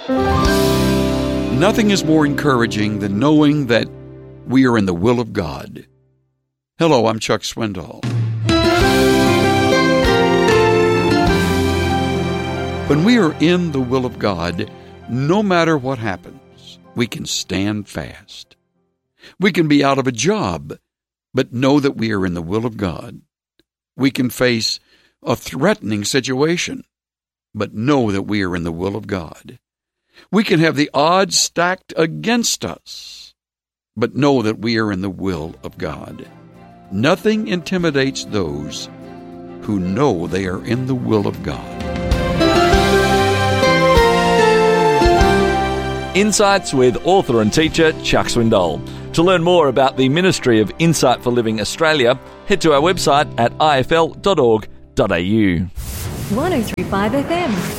Nothing is more encouraging than knowing that we are in the will of God. Hello, I'm Chuck Swindoll. When we are in the will of God, no matter what happens, we can stand fast. We can be out of a job, but know that we are in the will of God. We can face a threatening situation, but know that we are in the will of God. We can have the odds stacked against us, but know that we are in the will of God. Nothing intimidates those who know they are in the will of God. Insights with author and teacher Chuck Swindoll. To learn more about the Ministry of Insight for Living Australia, head to our website at ifl.org.au. 103.5 FM.